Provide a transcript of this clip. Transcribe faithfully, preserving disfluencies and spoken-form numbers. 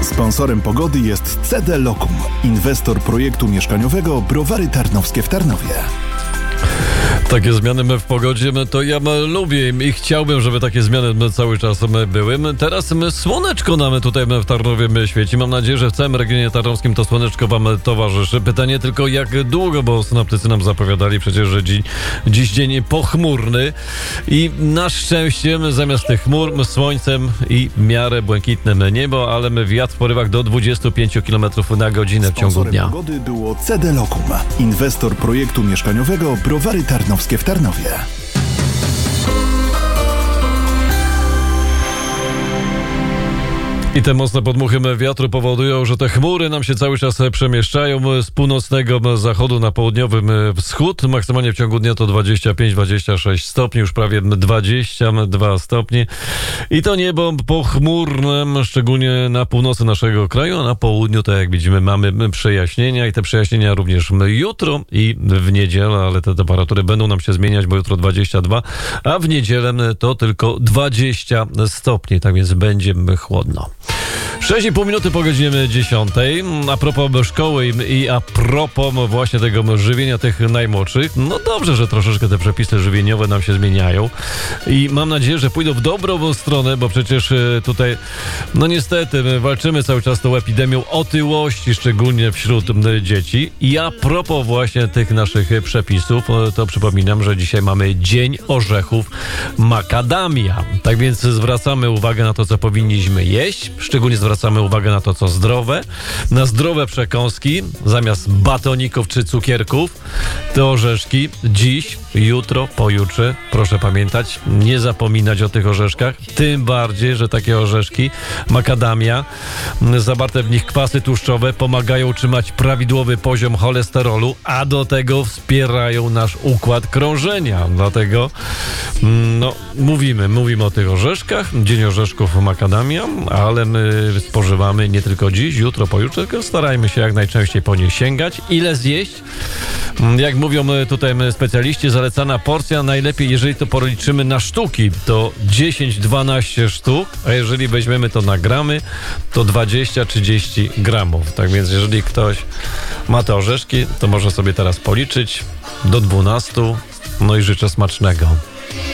Sponsorem pogody jest C D Lokum, inwestor projektu mieszkaniowego Browary Tarnowskie w Tarnowie. Takie zmiany w pogodzie to ja lubię i chciałbym, żeby takie zmiany cały czas były. Teraz słoneczko nam tutaj w Tarnowie świeci. Mam nadzieję, że w całym regionie tarnowskim to słoneczko wam towarzyszy. Pytanie tylko jak długo, bo synoptycy nam zapowiadali przecież, że dziś, dziś dzień pochmurny i na szczęście zamiast tych chmur słońcem i w miarę błękitne niebo, ale wiatr w porywach do dwudziestu pięciu kilometrów na godzinę w ciągu dnia. Sponsorem pogody było C D Lokum, inwestor projektu mieszkaniowego Browary Tarnowskie w Tarnowie. I te mocne podmuchy wiatru powodują, że te chmury nam się cały czas przemieszczają z północnego zachodu na południowy wschód. Maksymalnie w ciągu dnia to dwadzieścia pięć dwadzieścia sześć stopni, już prawie dwadzieścia dwa stopnie. I to niebo pochmurne, szczególnie na północy naszego kraju, a na południu, tak jak widzimy, mamy przejaśnienia i te przejaśnienia również jutro i w niedzielę, ale te temperatury będą nam się zmieniać, bo jutro dwadzieścia dwa, a w niedzielę to tylko dwadzieścia stopni, tak więc będzie chłodno. sześć i pół minuty po godzinie dziesiątej. A propos szkoły i a propos właśnie tego żywienia tych najmłodszych, no dobrze, że troszeczkę te przepisy żywieniowe nam się zmieniają i mam nadzieję, że pójdą w dobrą stronę, bo przecież tutaj, no niestety, walczymy cały czas z tą epidemią otyłości, szczególnie wśród dzieci. I a propos właśnie tych naszych przepisów, to przypominam, że dzisiaj mamy Dzień Orzechów Makadamia. Tak więc zwracamy uwagę na to, co powinniśmy jeść, szczególnie zwracamy uwagę na to, co zdrowe, na zdrowe przekąski, zamiast batoników czy cukierków, te orzeszki dziś, jutro, pojutrze, proszę pamiętać, nie zapominać o tych orzeszkach, tym bardziej, że takie orzeszki, makadamia, zawarte w nich kwasy tłuszczowe pomagają utrzymać prawidłowy poziom cholesterolu, a do tego wspierają nasz układ krążenia. Dlatego no, mówimy, mówimy o tych orzeszkach, Dzień Orzeszków Makadamia, ale my spożywamy nie tylko dziś, jutro, pojutrze, tylko starajmy się jak najczęściej po nie sięgać. Ile zjeść? Jak mówią tutaj specjaliści, zalecana porcja najlepiej, jeżeli to policzymy na sztuki, to dziesięć do dwunastu sztuk, a jeżeli weźmiemy to na gramy, to dwadzieścia do trzydziestu gramów. Tak więc jeżeli ktoś ma te orzeszki, to może sobie teraz policzyć do dwunastu, no i życzę smacznego.